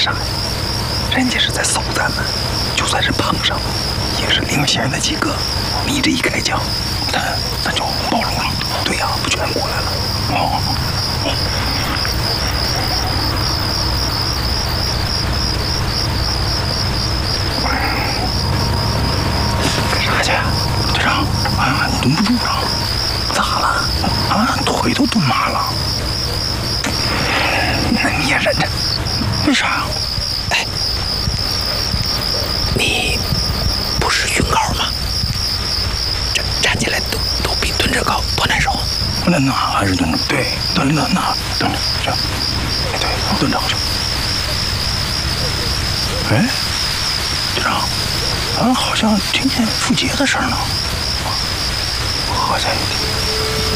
啥呀？人家是在搜咱们，就算是碰上，也是领先的几个。你这一开枪，咱就暴露了。对呀，不全过来了？哦。干啥去？队长啊，你蹲不住了。咋了？啊，腿都蹲麻了。那你也忍着。为啥？哎，你不是晕高吗？站起来都比蹲着高，多难受啊！那还是蹲着。对，蹲着这样。哎，对，蹲着好像。哎，队长，好像听见傅杰的声呢。我再听。